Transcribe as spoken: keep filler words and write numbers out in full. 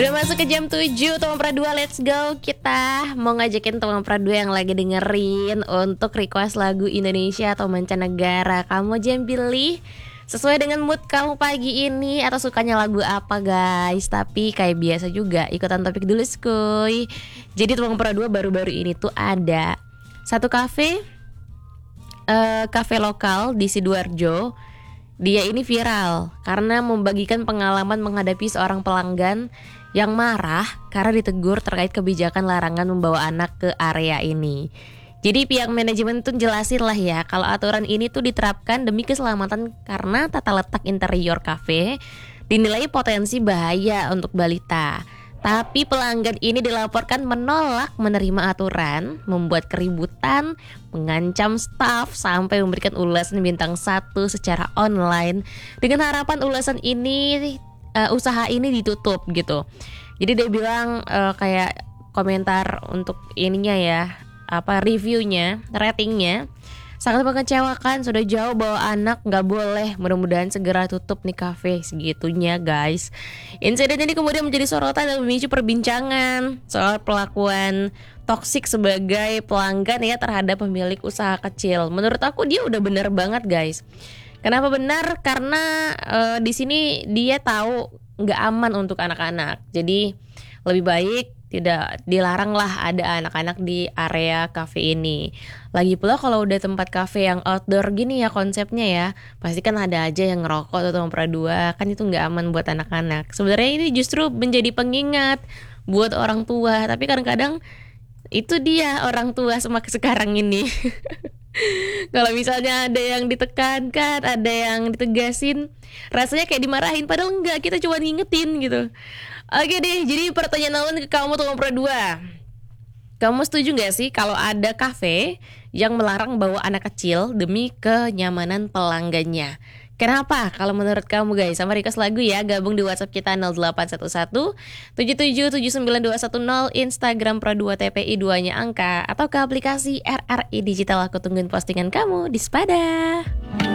Udah masuk ke jam tujuh, teman Pra dua, let's go. Kita mau ngajakin teman Pra dua yang lagi dengerin untuk request lagu Indonesia atau mancanegara. Kamu aja yang pilih sesuai dengan mood kamu pagi ini atau sukanya lagu apa guys. Tapi kayak biasa juga ikutan topik dulu skuy. Jadi teman Pra dua baru-baru ini tuh ada satu kafe uh, Kafe lokal di Sidoarjo. Dia ini viral karena membagikan pengalaman menghadapi seorang pelanggan yang marah karena ditegur terkait kebijakan larangan membawa anak ke area ini. Jadi pihak manajemen tuh jelasin lah ya kalau aturan ini tuh diterapkan demi keselamatan karena tata letak interior kafe dinilai potensi bahaya untuk balita. Tapi pelanggan ini dilaporkan menolak menerima aturan, membuat keributan, mengancam staf, sampai memberikan ulasan bintang satu secara online dengan harapan ulasan ini uh, usaha ini ditutup gitu. Jadi dia bilang uh, kayak komentar untuk ininya ya, apa reviewnya, ratingnya sangat mengecewakan, sudah jauh bawa anak, nggak boleh, mudah-mudahan segera tutup nih kafe, segitunya guys. Insiden ini kemudian menjadi sorotan dan memicu perbincangan soal perlakuan toksik sebagai pelanggan ya terhadap pemilik usaha kecil. Menurut aku dia udah bener banget guys. Kenapa benar? Karena uh, di sini dia tahu nggak aman untuk anak-anak, jadi lebih baik tidak dilarang lah ada anak-anak di area kafe ini. Lagi pula kalau udah tempat kafe yang outdoor gini ya konsepnya ya, pasti kan ada aja yang ngerokok atau teman Pra dua, kan itu nggak aman buat anak-anak. Sebenarnya ini justru menjadi pengingat buat orang tua, tapi kadang-kadang itu dia orang tua semak sekarang ini. Kalau misalnya ada yang ditekankan, ada yang ditegasin, rasanya kayak dimarahin, padahal enggak, kita cuma ngingetin gitu. Oke deh, jadi pertanyaan awal ke kamu teman Pra dua. Kamu setuju gak sih kalau ada kafe yang melarang bawa anak kecil demi kenyamanan pelanggannya? Kenapa? Kalau menurut kamu guys, sama request lagu ya, gabung di WhatsApp kita nol delapan satu satu tujuh tujuh tujuh sembilan dua satu nol, Instagram Pra dua T P I dua-nya angka, atau ke aplikasi R R I Digital. Aku tungguin postingan kamu di Spada.